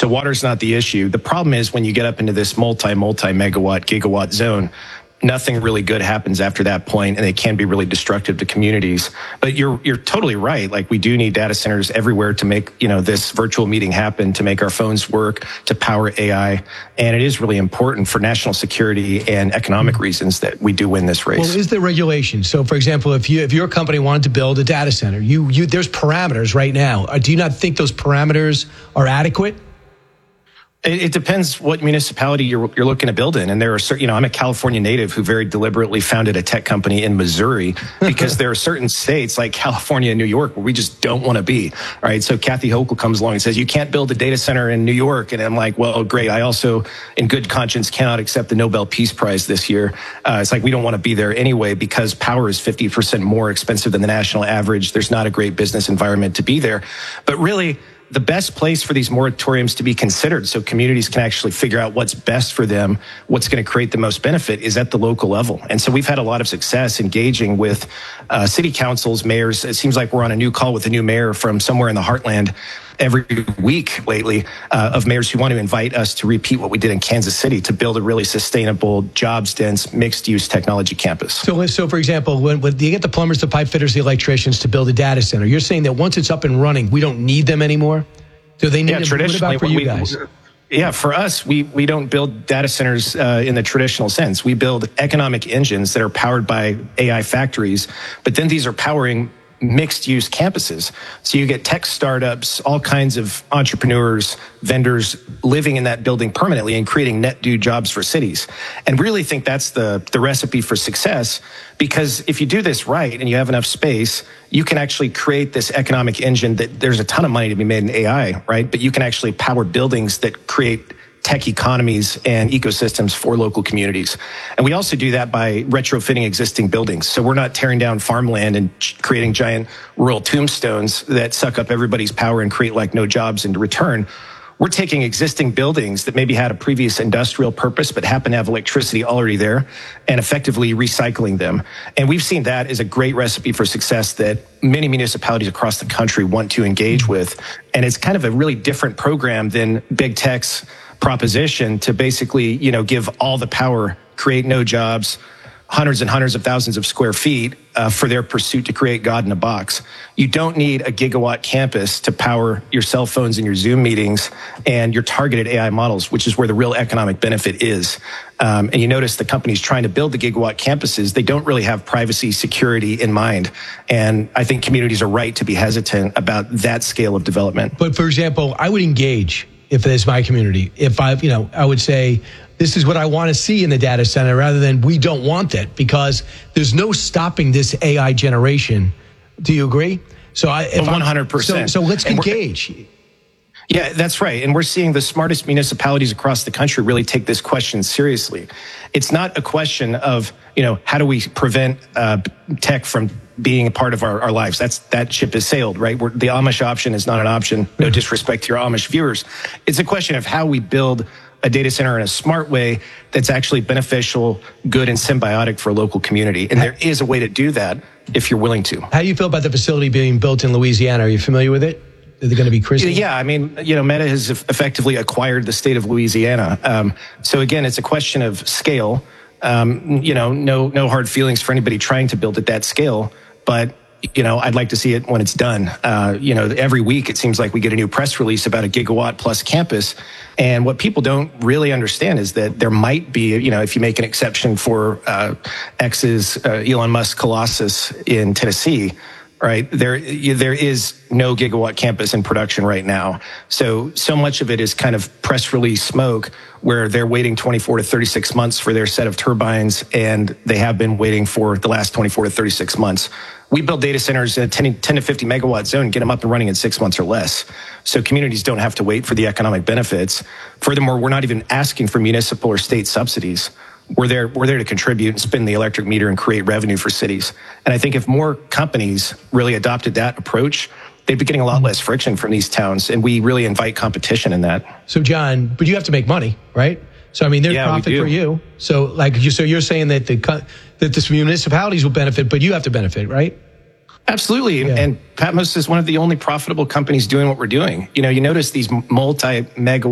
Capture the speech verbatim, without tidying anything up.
So water's not the issue. The problem is when you get up into this multi, multi-megawatt, gigawatt zone, nothing really good happens after that point, and they can be really destructive to communities. But you're you're totally right. Like, we do need data centers everywhere to make, you know, this virtual meeting happen, to make our phones work, to power A I. And it is really important for national security and economic reasons that we do win this race. Well, is there regulation? So, for example, if you if your company wanted to build a data center, you you there's parameters right now. Do you not think those parameters are adequate? It, it depends what municipality you're, you're looking to build in. And there are certain, you know, I'm a California native who very deliberately founded a tech company in Missouri because there are certain states like California and New York where we just don't want to be. All right. So Kathy Hochul comes along and says, you can't build a data center in New York. And I'm like, well, great. I also, in good conscience, cannot accept the Nobel Peace Prize this year. Uh, it's like, we don't want to be there anyway because power is fifty percent more expensive than the national average. There's not a great business environment to be there. But really, the best place for these moratoriums to be considered so communities can actually figure out what's best for them, what's going to create the most benefit, is at the local level. And so we've had a lot of success engaging with uh, city councils, mayors. It seems like we're on a new call with a new mayor from somewhere in the heartland every week lately uh, of mayors who want to invite us to repeat what we did in Kansas City to build a really sustainable, jobs-dense, mixed-use technology campus. So, so for example, when, when you get the plumbers, the pipe fitters, the electricians to build a data center, you're saying that once it's up and running, we don't need them anymore? Do they need yeah, them? Traditionally, what about for you we, guys? Yeah, for us, we, we don't build data centers uh, in the traditional sense. We build economic engines that are powered by A I factories, but then these are powering mixed-use campuses. So you get tech startups, all kinds of entrepreneurs, vendors living in that building permanently and creating net new jobs for cities. And really think that's the, the recipe for success, because if you do this right and you have enough space, you can actually create this economic engine that there's a ton of money to be made in A I, right? But you can actually power buildings that create tech economies and ecosystems for local communities. And we also do that by retrofitting existing buildings. So we're not tearing down farmland and creating giant rural tombstones that suck up everybody's power and create like no jobs in return. We're taking existing buildings that maybe had a previous industrial purpose but happen to have electricity already there and effectively recycling them. And we've seen that as a great recipe for success that many municipalities across the country want to engage with. And it's kind of a really different program than big tech's proposition to basically, you know, give all the power, create no jobs, hundreds and hundreds of thousands of square feet uh, for their pursuit to create God in a box. You don't need a gigawatt campus to power your cell phones and your Zoom meetings and your targeted A I models, which is where the real economic benefit is. Um, and you notice the companies trying to build the gigawatt campuses, they don't really have privacy, security in mind. And I think communities are right to be hesitant about that scale of development. But for example, I would engage if it's my community. If I, you know, I would say, this is what I want to see in the data center rather than we don't want it, because there's no stopping this A I generation. Do you agree? So I, if one hundred percent. So, so let's engage. Yeah, that's right. And we're seeing the smartest municipalities across the country really take this question seriously. It's not a question of, you know, how do we prevent uh, tech from being a part of our, our lives? That's that ship has sailed, right? We're, the Amish option is not an option. No disrespect to your Amish viewers. It's a question of how we build a data center in a smart way that's actually beneficial, good, and symbiotic for a local community. And there is a way to do that if you're willing to. How do you feel about the facility being built in Louisiana? Are you familiar with it? Are they going to be crystal? Yeah, I mean, you know, Meta has effectively acquired the state of Louisiana. Um, so again, it's a question of scale. Um, you know, no, no hard feelings for anybody trying to build at that scale, but you know, I'd like to see it when it's done. Uh, you know, every week it seems like we get a new press release about a gigawatt plus campus. And what people don't really understand is that there might be, you know, if you make an exception for uh, X's uh, Elon Musk Colossus in Tennessee, right, there there is no gigawatt campus in production right now. So, so much of it is kind of press release smoke where they're waiting twenty-four to thirty-six months for their set of turbines, and they have been waiting for the last twenty-four to thirty-six months. We build data centers in a ten to fifty megawatt zone, get them up and running in six months or less. So communities don't have to wait for the economic benefits. Furthermore, we're not even asking for municipal or state subsidies. We're there, we're there to contribute and spin the electric meter and create revenue for cities. And I think if more companies really adopted that approach, they'd be getting a lot less friction from these towns. And we really invite competition in that. So John, but you have to make money, right? So, I mean, there's yeah, profit for you. So like you, so you're saying that the, that the municipalities will benefit, but you have to benefit, right? Absolutely. Yeah. And Patmos is one of the only profitable companies doing what we're doing. You know, you notice these multi-megawatt